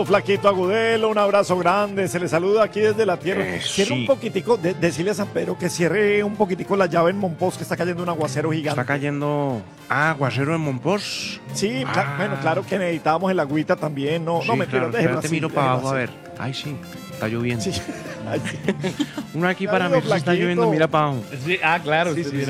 Flaquito Agudelo, un abrazo grande, se le saluda aquí desde la tierra. Cierre un Sí. poquitico, decirle a San Pedro que cierre un poquitico la llave en Monpós, que está cayendo un aguacero gigante. Está cayendo aguacero en Monpós. Sí, Ah. bueno, claro que necesitábamos el agüita también, no, Sí, no mentiras, claro, déjelo espérate, así. miro para déjelo abajo a así. ver. Ay, sí, está lloviendo. Sí. Ay, sí. Uno aquí Ya para veo, mí está Flaquito. lloviendo, mira para abajo. Sí, claro. Sí, usted sí, tiene